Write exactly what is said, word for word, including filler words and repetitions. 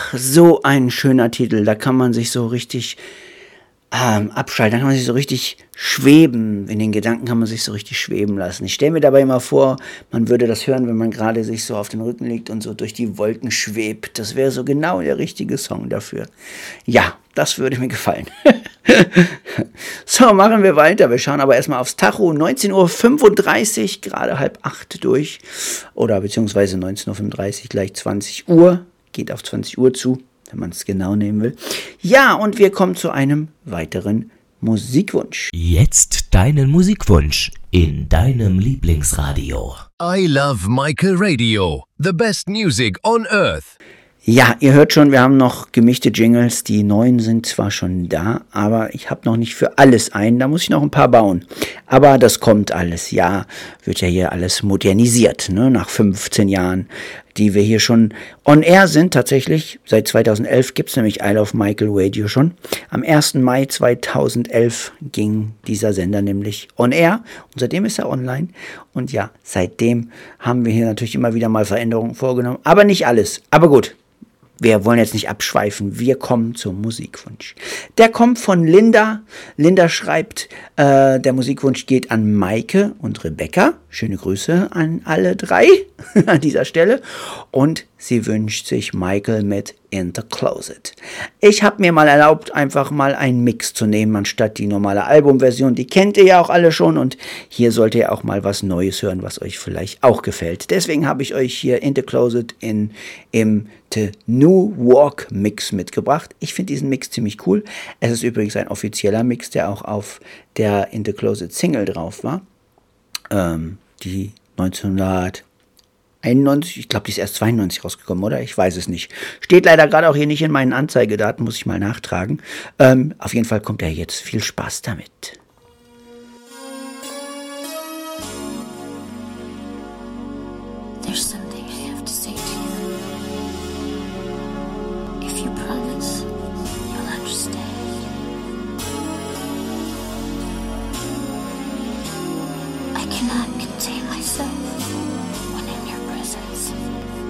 Ach, so ein schöner Titel. Da kann man sich so richtig ähm, abschalten. Da kann man sich so richtig schweben. In den Gedanken kann man sich so richtig schweben lassen. Ich stelle mir dabei immer vor, man würde das hören, wenn man gerade sich so auf den Rücken legt und so durch die Wolken schwebt. Das wäre so genau der richtige Song dafür. Ja, das würde mir gefallen. So, machen wir weiter. Wir schauen aber erstmal aufs Tacho. neunzehn Uhr fünfunddreißig, gerade halb acht durch. Oder beziehungsweise neunzehn Uhr fünfunddreißig, gleich zwanzig Uhr. Geht auf zwanzig Uhr zu, wenn man es genau nehmen will. Ja, und wir kommen zu einem weiteren Musikwunsch. Jetzt deinen Musikwunsch in deinem Lieblingsradio. I love Michael Radio. The best music on earth. Ja, ihr hört schon, wir haben noch gemischte Jingles. Die neuen sind zwar schon da, aber ich habe noch nicht für alles einen. Da muss ich noch ein paar bauen. Aber das kommt alles. Ja, wird ja hier alles modernisiert, ne? Nach fünfzehn Jahren, die wir hier schon on air sind. Tatsächlich, seit zweitausendelf gibt es nämlich I Love Michael Radio schon. Am ersten Mai zweitausendelf ging dieser Sender nämlich on air. Und seitdem ist er online. Und ja, seitdem haben wir hier natürlich immer wieder mal Veränderungen vorgenommen. Aber nicht alles. Aber gut. Wir wollen jetzt nicht abschweifen, wir kommen zum Musikwunsch. Der kommt von Linda. Linda schreibt, äh, der Musikwunsch geht an Maike und Rebecca. Schöne Grüße an alle drei an dieser Stelle. Und sie wünscht sich Michael mit In the Closet. Ich habe mir mal erlaubt, einfach mal einen Mix zu nehmen, anstatt die normale Albumversion. Die kennt ihr ja auch alle schon und hier sollt ihr auch mal was Neues hören, was euch vielleicht auch gefällt. Deswegen habe ich euch hier In the Closet in, im The New Walk Mix mitgebracht. Ich finde diesen Mix ziemlich cool. Es ist übrigens ein offizieller Mix, der auch auf der In the Closet Single drauf war. Ähm, die neunzehnhunderteinundneunzig, ich glaube, die ist erst zweiundneunzig rausgekommen, oder? Ich weiß es nicht. Steht leider gerade auch hier nicht in meinen Anzeigedaten, muss ich mal nachtragen. Ähm, auf jeden Fall kommt er jetzt. Viel Spaß damit.